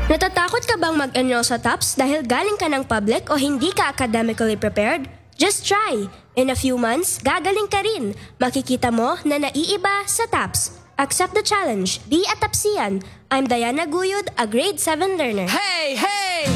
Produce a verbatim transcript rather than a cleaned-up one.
Natatakot ka bang mag-enroll sa TOPS dahil galing ka ng public o hindi ka academically prepared? Just try! In a few months, gagaling ka rin. Makikita mo na naiiba sa TOPS. Accept the challenge. Be a TOPSian. I'm Diana Guyod, a grade seven learner. Hey, hey!